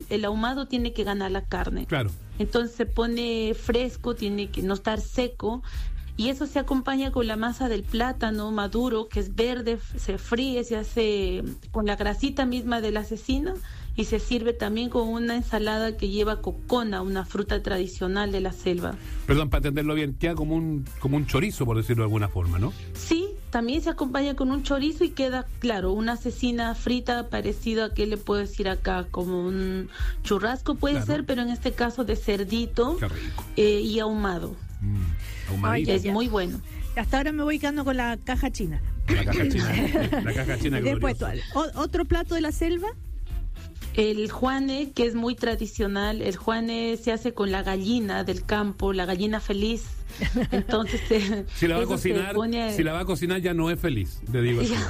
el ahumado tiene que ganar la carne. Claro. Entonces se pone fresco, tiene que no estar seco, y eso se acompaña con la masa del plátano maduro, que es verde, se fríe, se hace con la grasita misma de la cecina, y se sirve también con una ensalada que lleva cocona, una fruta tradicional de la selva. Perdón, para entenderlo bien, queda como un chorizo, por decirlo de alguna forma, ¿no? Sí, también se acompaña con un chorizo y queda, claro, una cecina frita parecida a, ¿qué le puedo decir acá? Como un churrasco puede ser, pero en este caso de cerdito. Qué rico. Y ahumado. Ahumadito. Es muy bueno. Hasta ahora me voy quedando con la caja china. La caja china. La caja china. Después, ¿otro plato de la selva? El juane, que es muy tradicional. El juane se hace con la gallina del campo, la gallina feliz. Entonces, si la va a cocinar ya no es feliz, te digo así.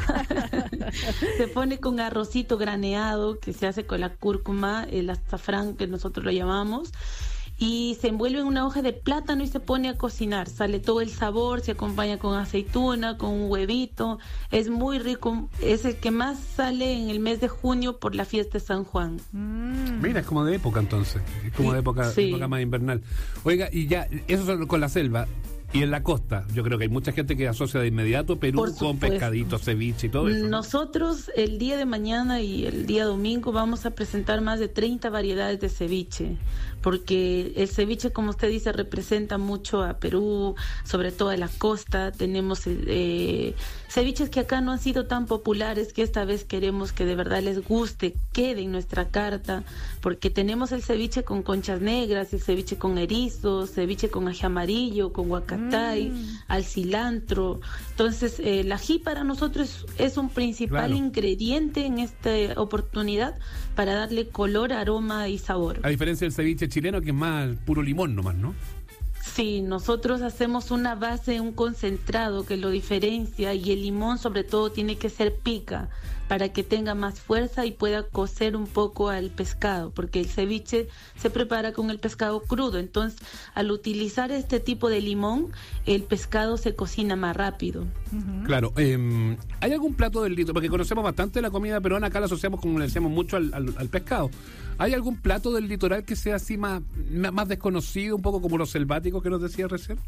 Se pone con arrocito graneado, que se hace con la cúrcuma, el azafrán, que nosotros lo llamamos, y se envuelve en una hoja de plátano y se pone a cocinar. Sale todo el sabor, se acompaña con aceituna, con un huevito. Es muy rico. Es el que más sale en el mes de junio por la fiesta de San Juan. Mira, es como de época entonces. Es como de época más invernal. Oiga, y ya, eso es con la selva. Y en la costa, yo creo que hay mucha gente que asocia de inmediato Perú con pescadito, ceviche y todo eso, ¿no? Nosotros el día de mañana y el día domingo vamos a presentar más de 30 variedades de ceviche, porque el ceviche, como usted dice, representa mucho a Perú, sobre todo a la costa. Tenemos ceviches que acá no han sido tan populares, que esta vez queremos que de verdad les guste, quede en nuestra carta, porque tenemos el ceviche con conchas negras, el ceviche con erizos, ceviche con ají amarillo, con guacamole, al cilantro. Entonces el ají para nosotros es un principal ingrediente en esta oportunidad para darle color, aroma y sabor. A diferencia del ceviche chileno, que es más puro limón nomás, ¿no? Sí, nosotros hacemos una base, un concentrado que lo diferencia, y el limón sobre todo tiene que ser pica para que tenga más fuerza y pueda cocer un poco al pescado, porque el ceviche se prepara con el pescado crudo. Entonces, al utilizar este tipo de limón, el pescado se cocina más rápido. Claro. ¿Hay algún plato del litoral? Porque conocemos bastante la comida peruana, acá la asociamos, como le decíamos, mucho al pescado. ¿Hay algún plato del litoral que sea así más desconocido, un poco como los selváticos que nos decía recién?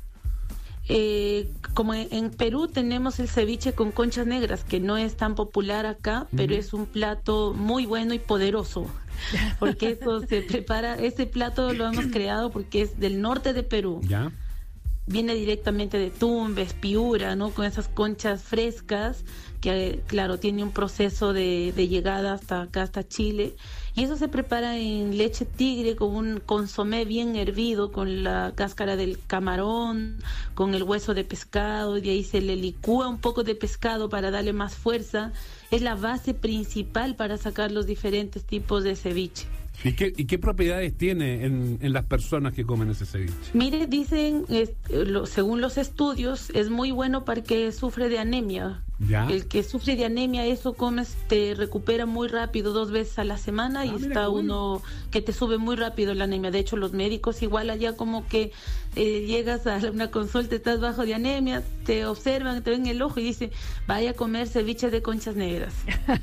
Como en Perú tenemos el ceviche con conchas negras, que no es tan popular acá, pero es un plato muy bueno y poderoso, porque eso se prepara, ese plato lo hemos creado porque es del norte de Perú. Ya. Viene directamente de Tumbes, Piura, ¿no? Con esas conchas frescas, que claro, tiene un proceso de llegada hasta acá, hasta Chile, y eso se prepara en leche tigre con un consomé bien hervido, con la cáscara del camarón, con el hueso de pescado, y de ahí se le licúa un poco de pescado para darle más fuerza. Es la base principal para sacar los diferentes tipos de ceviche. ¿Y qué propiedades tiene en las personas que comen ese ceviche? Mire, dicen, según los estudios, es muy bueno para el que sufre de anemia. ¿Ya? El que sufre de anemia, eso comes, te recupera muy rápido, 2 veces a la semana, y está uno que te sube muy rápido la anemia. De hecho, los médicos igual allá como que llegas a una consulta, estás bajo de anemia, te observan, te ven el ojo y dicen, vaya a comer ceviche de conchas negras.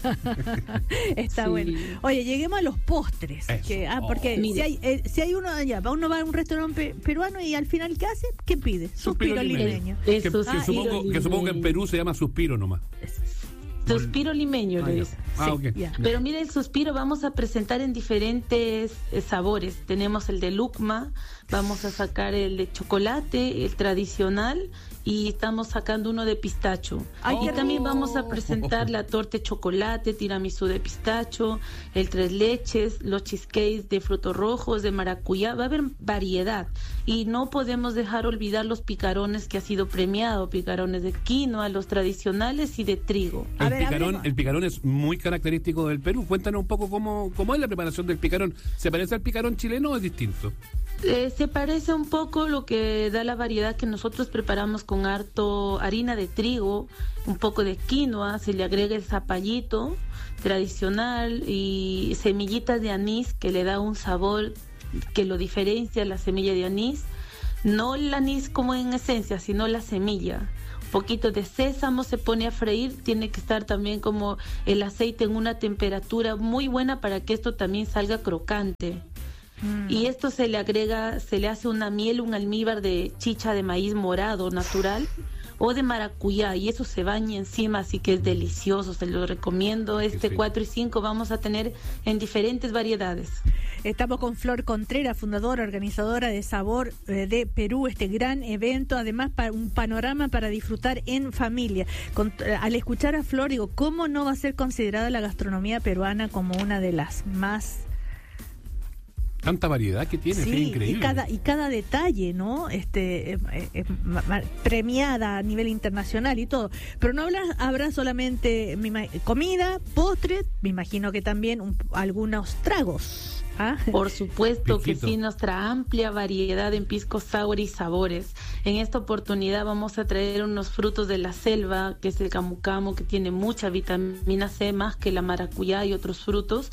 Está bueno. Oye, lleguemos a los postres. Porque si hay uno allá, uno va a un restaurante peruano y al final, ¿qué hace? ¿Qué pide? Suspiro limeño. Que supongo que en Perú se llama suspiro nomás. Suspiro limeño, le dice. Okay. Pero mire, el suspiro vamos a presentar en diferentes sabores. Tenemos el de lucma, vamos a sacar el de chocolate, el tradicional, y estamos sacando uno de pistacho. Y también vamos a presentar la torta de chocolate, tiramisú de pistacho, el 3 leches, los cheesecakes de frutos rojos, de maracuyá. Va a haber variedad. Y no podemos dejar olvidar los picarones que ha sido premiado, picarones de quinoa, los tradicionales y de trigo. El picarón es muy característico del Perú. Cuéntanos un poco cómo es la preparación del picarón. ¿Se parece al picarón chileno o es distinto? Se parece un poco, lo que da la variedad que nosotros preparamos con harto harina de trigo, un poco de quinoa, se le agrega el zapallito tradicional y semillitas de anís, que le da un sabor que lo diferencia la semilla de anís. No el anís como en esencia, sino la semilla. poquito de sésamo, se pone a freír, tiene que estar también como el aceite en una temperatura muy buena para que esto también salga crocante. Y esto se le hace una miel, un almíbar de chicha de maíz morado natural o de maracuyá, y eso se baña encima, así que es delicioso, se lo recomiendo. 4 y 5 vamos a tener en diferentes variedades. Estamos con Flor Contreras, fundadora, organizadora de Sabor de Perú, este gran evento, además para un panorama para disfrutar en familia. Al escuchar a Flor, digo, ¿cómo no va a ser considerada la gastronomía peruana como una de las más... Tanta variedad que tiene, sí, es increíble. Y cada detalle, ¿no? Premiada a nivel internacional y todo. Pero no habrá solamente comida, postres, me imagino que también algunos tragos. ¿Ah? Por supuesto que sí, nuestra amplia variedad en pisco sour y sabores. En esta oportunidad vamos a traer unos frutos de la selva, que es el camu camu, que tiene mucha vitamina C, más que la maracuyá y otros frutos.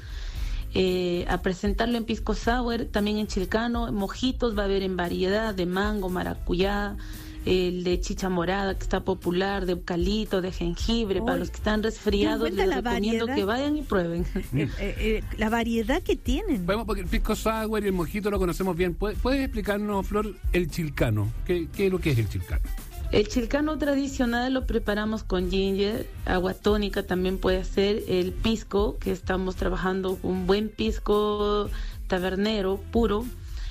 A presentarlo en pisco sour, también en chilcano, mojitos va a haber en variedad de mango, maracuyá, el de chicha morada que está popular, de eucalipto, de jengibre. Para los que están resfriados les recomiendo que vayan y prueben. La variedad que tienen. Bueno, porque el pisco sour y el mojito lo conocemos bien. ¿Puedes explicarnos, Flor, el chilcano? ¿Qué es lo que es el chilcano? El chilcano tradicional lo preparamos con ginger, agua tónica también puede ser, el pisco, que estamos trabajando un buen pisco tabernero puro,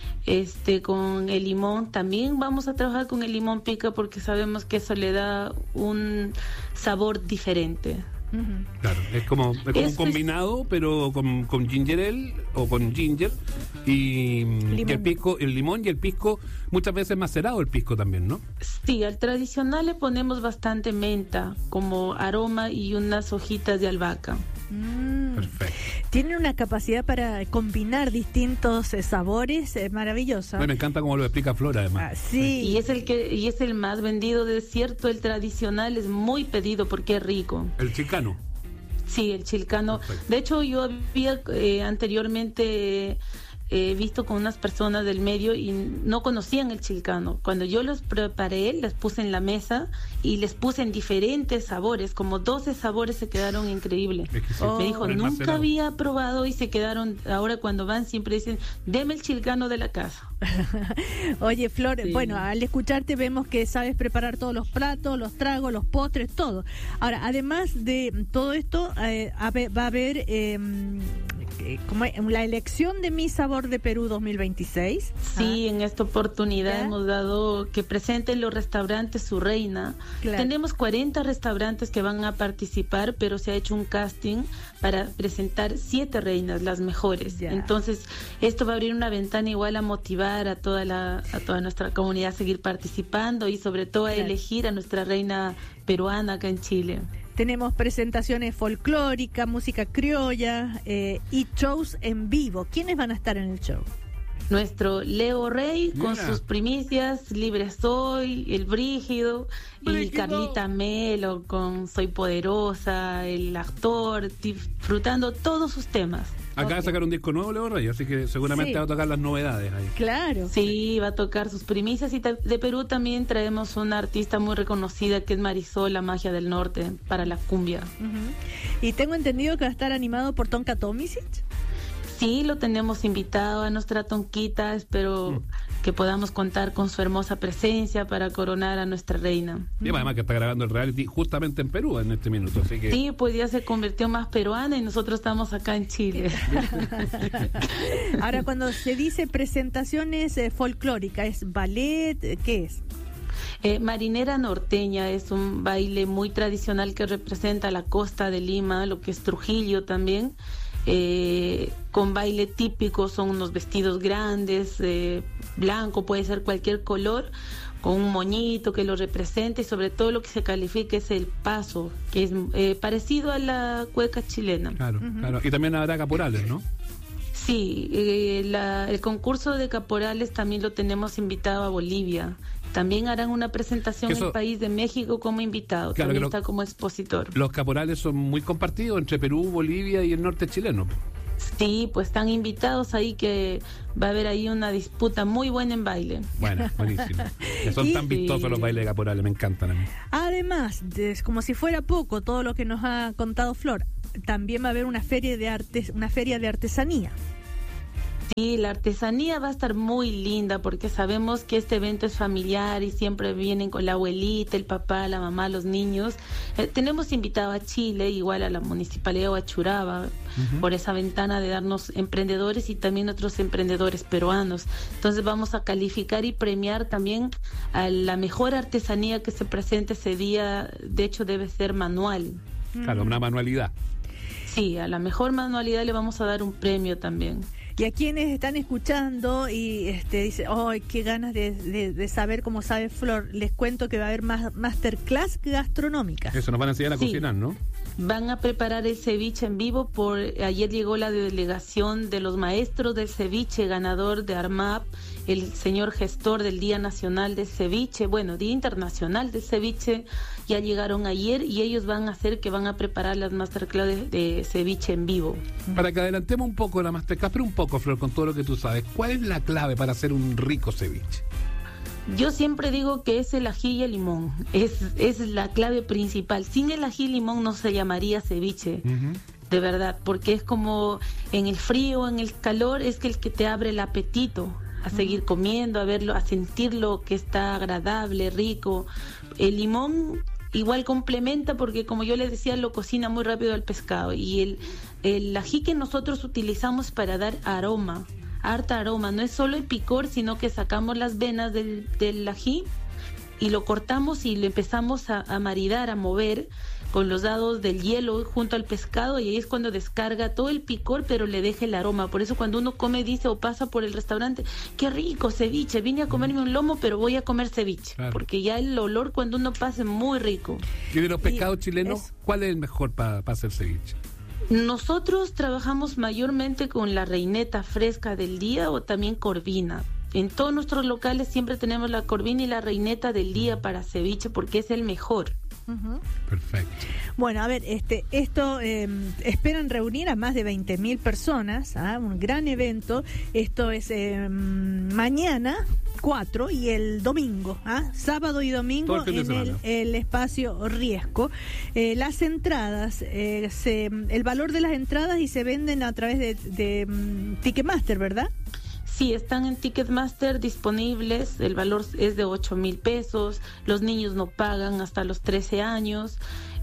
con el limón. También vamos a trabajar con el limón pica porque sabemos que eso le da un sabor diferente. Claro, es como un combinado, pero con ginger ale o con ginger y el pisco, el limón y el pisco, muchas veces macerado el pisco también, ¿no? Sí, al tradicional le ponemos bastante menta como aroma y unas hojitas de albahaca. Perfecto. Tienen una capacidad para combinar distintos sabores maravillosa. Me encanta cómo lo explica Flor, además. Sí. Y es el más vendido de cierto. El tradicional es muy pedido porque es rico. El chilcano. Sí, el chilcano. Perfecto. De hecho, yo había anteriormente visto con unas personas del medio y no conocían el chilcano. Cuando yo los preparé, les puse en la mesa y les puse en diferentes sabores, como 12 sabores, se quedaron increíbles. Me dijo, nunca había probado, y se quedaron, ahora cuando van siempre dicen, deme el chilcano de la casa. Oye, Flor, bueno, al escucharte vemos que sabes preparar todos los platos, los tragos, los postres, todo. Ahora, además de todo esto, va a haber como la elección de Mi Sabor de Perú 2026. Sí, en esta oportunidad hemos dado que presenten los restaurantes su reina. Claro. Tenemos 40 restaurantes que van a participar, pero se ha hecho un casting para presentar 7 reinas, las mejores. Entonces, esto va a abrir una ventana igual a motivar a toda nuestra comunidad a seguir participando y sobre todo a elegir a nuestra reina peruana acá en Chile. Tenemos presentaciones folclóricas, música criolla y shows en vivo. ¿Quiénes van a estar en el show? Nuestro Leo Rey con sus primicias, Libre Soy, El Brígido, y Carlita Melo con Soy Poderosa, el actor, disfrutando todos sus temas. Acaba de sacar un disco nuevo, Leo Rey, así que seguramente va a tocar las novedades ahí. Claro. Sí, va a tocar sus primicias. Y de Perú también traemos una artista muy reconocida que es Marisol, la magia del norte, para la cumbia. Y tengo entendido que va a estar animado por Tonka Tomisic. Sí, lo tenemos invitado a nuestra Tonquita. Espero que podamos contar con su hermosa presencia para coronar a nuestra reina. Y además que está grabando el reality justamente en Perú en este minuto, así que... Sí, pues ya se convirtió más peruana y nosotros estamos acá en Chile. Ahora, cuando se dice presentaciones folclóricas, ¿es ballet? ¿Qué es? Marinera norteña es un baile muy tradicional que representa la costa de Lima, lo que es Trujillo también. Con baile típico, son unos vestidos grandes, blanco, puede ser cualquier color, con un moñito que lo represente, y sobre todo lo que se califica es el paso, que es parecido a la cueca chilena. Claro, claro. Y también habrá caporales, ¿no? Sí, el concurso de caporales también lo tenemos invitado a Bolivia. También harán una presentación en el país de México como invitado, claro, también está como expositor. Los caporales son muy compartidos entre Perú, Bolivia y el norte chileno. Sí, pues están invitados ahí, que va a haber ahí una disputa muy buena en baile. Bueno, buenísimo. Son tan vistosos los bailes caporales, me encantan a mí. Además, como si fuera poco todo lo que nos ha contado Flor, también va a haber una feria de artesanía. Sí, la artesanía va a estar muy linda porque sabemos que este evento es familiar y siempre vienen con la abuelita, el papá, la mamá, los niños. Tenemos invitado a Chile, igual a la Municipalidad de Huachuraba, por esa ventana de darnos emprendedores y también otros emprendedores peruanos. Entonces vamos a calificar y premiar también a la mejor artesanía que se presente ese día. De hecho, debe ser manual. Claro, una manualidad. Sí, a la mejor manualidad le vamos a dar un premio también. Y a quienes están escuchando y dicen, ¡ay, qué ganas de saber cómo sabe Flor! Les cuento que va a haber más masterclass gastronómicas. Eso, nos van a enseñar a cocinar, ¿no? Van a preparar el ceviche en vivo. Ayer llegó la delegación de los maestros del ceviche, ganador de ARMAP, el señor gestor del Día Nacional del Ceviche, Día Internacional del Ceviche. Ya llegaron ayer y ellos van a preparar las masterclass de ceviche en vivo. Para que adelantemos un poco la masterclass, pero un poco, Flor, con todo lo que tú sabes, ¿cuál es la clave para hacer un rico ceviche? Yo siempre digo que es el ají y el limón, es la clave principal. Sin el ají y limón no se llamaría ceviche, de verdad, porque es como en el frío, en el calor, es que el que te abre el apetito a seguir comiendo, a verlo, a sentirlo que está agradable, rico. El limón igual complementa porque, como yo les decía, lo cocina muy rápido el pescado, y el ají que nosotros utilizamos para dar aroma, harta aroma, no es solo el picor, sino que sacamos las venas del ají y lo cortamos y lo empezamos a maridar, a mover con los dados del hielo junto al pescado, y ahí es cuando descarga todo el picor, pero le deja el aroma. Por eso cuando uno come, dice, o pasa por el restaurante, qué rico ceviche, vine a comerme un lomo, pero voy a comer ceviche, claro, porque ya el olor cuando uno pasa es muy rico. Y de los pescados chilenos, ¿cuál es el mejor para hacer ceviche? Nosotros trabajamos mayormente con la reineta fresca del día o también corvina. En todos nuestros locales siempre tenemos la corvina y la reineta del día para ceviche porque es el mejor. Perfecto. Bueno, a ver, esto esperan reunir a más de 20.000 personas, un gran evento. Esto es mañana 4 y el domingo, sábado y domingo en el espacio Riesco. Las entradas, el valor de las entradas y se venden a través de Ticketmaster, ¿verdad? Sí, están en Ticketmaster disponibles, el valor es de 8,000 pesos, los niños no pagan hasta los 13 años,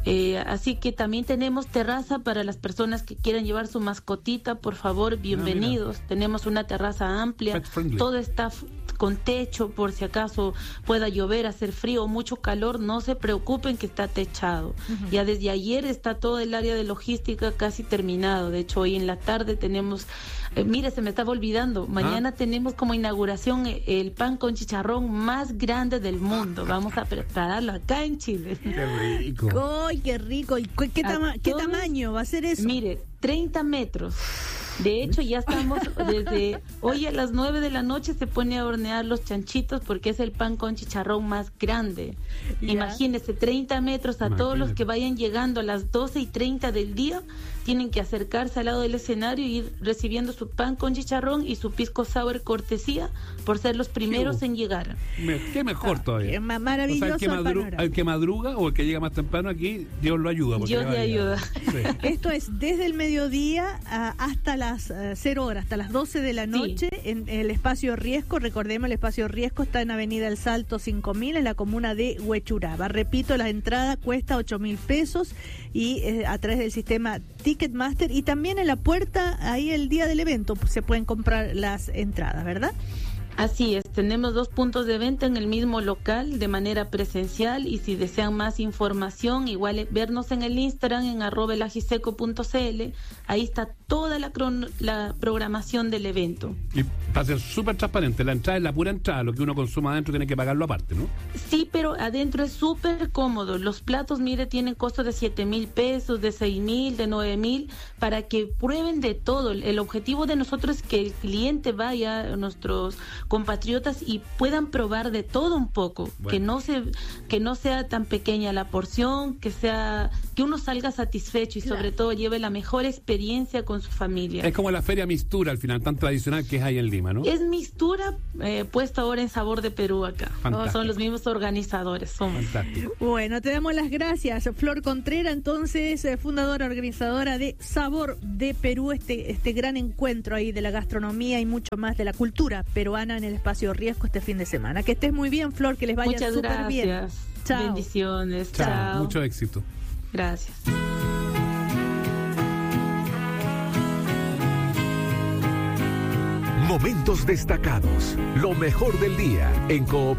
así que también tenemos terraza para las personas que quieran llevar su mascotita, por favor, bienvenidos, tenemos una terraza amplia, todo está con techo, por si acaso pueda llover, hacer frío o mucho calor, no se preocupen que está techado. Ya desde ayer está todo el área de logística casi terminado, de hecho hoy en la tarde tenemos, mire, se me estaba olvidando, mañana tenemos como inauguración el pan con chicharrón más grande del mundo, vamos a prepararlo acá en Chile. ¡Qué rico! ¡Ay, qué rico! ¿Y qué tamaño va a ser eso? Mire, 30 metros. De hecho, ya estamos desde hoy a las 9 de la noche se pone a hornear los chanchitos porque es el pan con chicharrón más grande. Yeah. Imagínense, 30 metros a todos los que vayan llegando a las 12:30 del día, tienen que acercarse al lado del escenario y ir recibiendo su pan con chicharrón y su pisco sour cortesía por ser los primeros en llegar. Qué mejor todavía. Qué maravilloso. O sea, el que madruga o el que llega más temprano aquí, Dios lo ayuda. Dios le ayuda. Sí. Esto es desde el mediodía hasta las 0 horas, hasta las 12 de la noche, sí, en el espacio Riesco. Recordemos, el espacio Riesco está en Avenida El Salto 5000, en la comuna de Huechuraba. Repito, la entrada cuesta 8,000 pesos y a través del sistema Ticketmaster, y también en la puerta, ahí el día del evento, se pueden comprar las entradas, ¿verdad? Así es, tenemos 2 puntos de venta en el mismo local de manera presencial, y si desean más información, igual vernos en el Instagram en @elagiseco.cl, ahí está toda la programación del evento. Y va a ser súper transparente, la entrada es la pura entrada, lo que uno consuma adentro tiene que pagarlo aparte, ¿no? Sí, pero adentro es súper cómodo, los platos, mire, tienen costo de 7,000 pesos, de 6,000, de 9,000, para que prueben de todo. El objetivo de nosotros es que el cliente vaya, nuestros compatriotas, y puedan probar de todo un poco, bueno, que no sea tan pequeña la porción, que uno salga satisfecho y sobre todo lleve la mejor experiencia con con su familia. Es como la feria Mistura, al final, tan tradicional que es ahí en Lima, ¿no? Es Mistura puesto ahora en Sabor de Perú acá. Fantástico. Son los mismos organizadores. Somos. Fantástico. Bueno, te damos las gracias, Flor Contreras, entonces fundadora, organizadora de Sabor de Perú, este gran encuentro ahí de la gastronomía y mucho más de la cultura peruana en el Espacio Riesgo este fin de semana. Que estés muy bien, Flor, que les vaya súper bien. Muchas gracias. Chao. Bendiciones. Chao. Chao. Mucho éxito. Gracias. Momentos destacados. Lo mejor del día en Cooperativa.